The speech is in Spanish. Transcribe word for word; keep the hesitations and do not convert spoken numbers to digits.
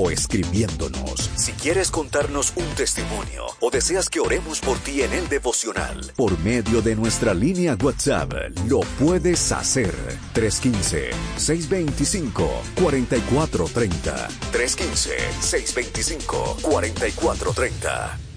o escribiéndonos. Si quieres contarnos un testimonio o deseas que oremos por ti en el devocional, por medio de nuestra línea WhatsApp, lo puedes hacer. tres uno cinco, seis dos cinco, cuatro cuatro tres cero. tres uno cinco, seis dos cinco, cuatro cuatro tres cero.